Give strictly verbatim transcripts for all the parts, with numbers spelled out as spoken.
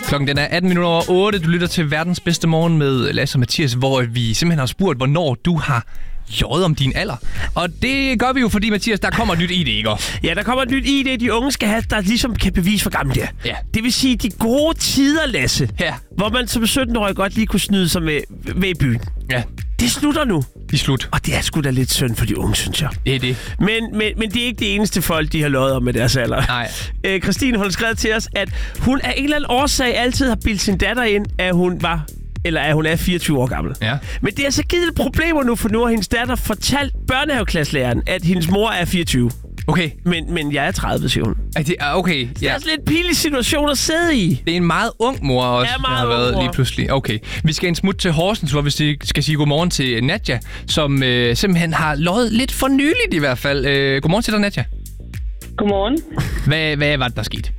Klokken den er atten minutter over otte. Du lytter til verdens bedste morgen med Lasse og Mathias, hvor vi simpelthen har spurgt, hvornår du har jøjet om din alder. Og det gør vi jo, fordi, Mathias, der kommer et nyt I D, ikke? Ja, der kommer et nyt I D, de unge skal have, der ligesom kan bevise, hvor gammel det er. Ja. Det vil sige, de gode tider, Lasse, Ja. hvor man som sytten-årig godt lige kunne snyde sig med, med i byen. Ja, Det slutter nu. de er slut. Og det er sgu da lidt synd for de unge, synes jeg. Det er det. Men, men, men det er ikke det eneste folk, de har løjet om med deres alder. Nej. Øh, Christine, hun har skrevet til os, at hun af en eller anden årsag altid har bildt sin datter ind, at hun var... eller at hun er fireogtyve år gammel. Ja. Men det er så givet problemer nu, for nu har hendes datter fortalt børnehaveklasselæreren, at hendes mor er fireogtyve. Okay. Men, men jeg er tredive, siger hun. Er det, okay, Det ja. er altså lidt pinlig situation at sidde i. Det er en meget ung mor også, Ja, meget der har været ung mor. lige pludselig. Okay. Vi skal en smut til Horsens, hvor vi skal sige godmorgen til Nadja, som øh, simpelthen har løjet lidt for nyligt i hvert fald. Øh, godmorgen til dig, Nadja. Godmorgen. Hvad, hvad var det, der skete?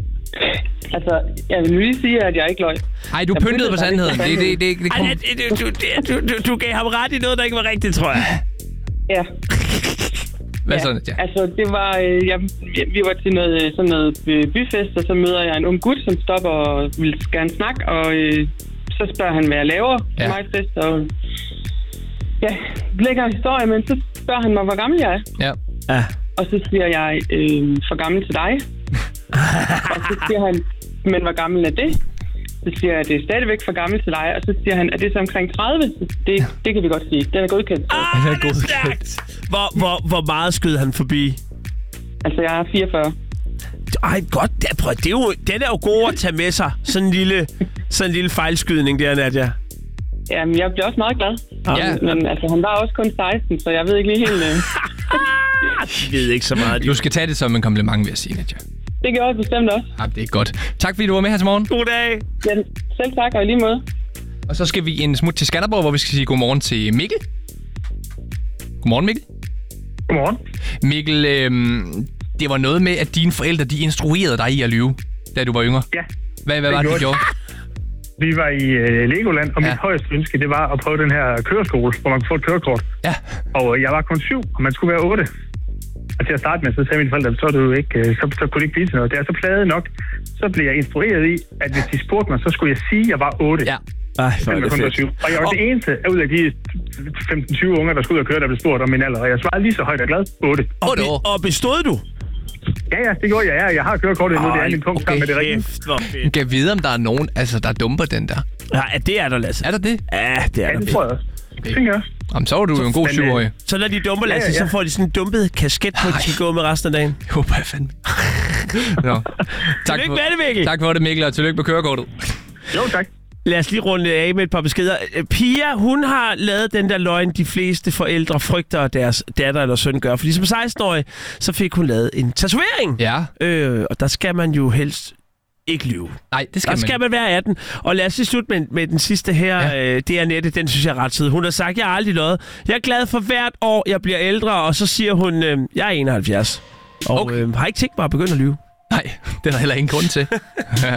Altså, jeg vil nu lige sige, at jeg ikke løg. Ej, du Jeg pyntede på pyntede sandheden. faktisk Det, det, det, det kom... Ej, du, du, du, du, du gav ham ret i noget, der ikke var rigtigt, tror jeg. Ja. Hvad ja. så, Nadja? Altså, det var... Øh, jeg, vi var til noget, øh, sådan noget øh, byfest, og så møder jeg en ung gut, som stopper og vil gerne snakke, og øh, så spørger han, hvad jeg laver Ja. til mig fest, og... Ja, lægger historie, men så spørger han mig, hvor gammel jeg er. Ja. Ja. Og så siger jeg, øh, for gammel til dig. Og så siger han, men hvor gammel er det? Så siger jeg, at det er stadigvæk for gammel til dig. Og så siger han, at det er så omkring tredive? Så det, det kan vi godt sige. Den er godkendt. Ah, Det er det er godkendt. stærkt. Hvor, hvor, hvor meget skød han forbi? Altså, jeg er fireogfyrre. Ej, godt. Det, prøv, det er jo, den er jo god at tage med sig. Sådan en lille, sådan en lille fejlskydning der, Nadja. Jamen, jeg bliver også meget glad. Ja. Men altså, han var også kun seksten, så jeg ved ikke lige helt... Øh... Jeg ved ikke så meget. Du skal tage det som en kompliment, vil jeg sige, Nadja. Det gjorde jeg bestemt også. Ja, det er godt. Tak fordi du var med her til morgen. God dag. Ja, selv tak, og i lige måde. Og så skal vi en smut til Skanderborg, hvor vi skal sige godmorgen til Mikkel. Godmorgen, Mikkel. Godmorgen. Mikkel, øhm, det var noget med, at dine forældre, de instruerede dig i at lyve, da du var yngre. Ja. Hvad, hvad var det, de gjorde? Vi var i uh, Legoland, og Ja. mit højeste ønske, det var at prøve den her køreskole, hvor man kunne få et kørekort. Ja. Og uh, jeg var kun syv, og man skulle være otte. Og til at starte med, så sagde mine forældre, så, er du jo ikke, uh, så, så kunne det ikke blive til noget. Det er så plade nok. Så blev jeg instrueret i, at hvis de spurgte mig, så skulle jeg sige, at jeg var otte. Ja. Ej, hvor er Jeg det kun var fedt. syv. Og jeg var det eneste ud af de femten tyve unger, der skulle ud og køre, der blev spurgt om min alder. Og jeg svarede lige så højt og glad. otte. Og, Otte be, år. og bestod du? Ja, ja, det gjorde jeg. Ja, jeg har kørekortet endnu. Det er min punkt okay. sammen med det rigtige. Kæft, hvor fedt. Kan jeg vide, om der er nogen, altså, der dumper den der? Ja, det er der, Lasse. Er der det? Ja, det er Ja, der. det tror jeg også. Det tænker jeg også. Jamen, så var du jo en god men, øh, syvårig. Så når de dumper, Lasse, Ja, ja, ja. så får de sådan en dumpet kasket på, at de skal gå med resten af dagen. Jeg håber jeg fandme. Nå. Tak Tillykke for, med det, Mikkel. tak for det, Mikkel, og tillykke med kørekortet. Jo, tak. Lad os lige runde af med et par beskeder. Øh, Pia, hun har lavet den der løgn, de fleste forældre frygter, at deres datter eller søn gør. Fordi som seksten-årig, så fik hun lavet en tatovering. Ja. Øh, og der skal man jo helst ikke lyve. Nej, det skal Der man. skal man være atten. Og lad os lige slutte med, med den sidste her. Ja. Øh, det er Annette, den synes jeg er ret sød. Hun har sagt, jeg har aldrig løjet. Jeg er glad for hvert år, jeg bliver ældre. Og så siger hun, øh, jeg er enoghalvfjerds. Og Okay. øh, har ikke tænkt mig at begynde at lyve. Nej, det er der heller ingen grund til.